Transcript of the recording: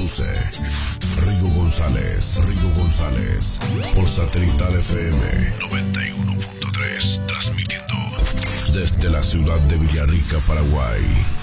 conduce Rigo González, por Satelital FM 91.3, transmitiendo desde la ciudad de Villarrica, Paraguay.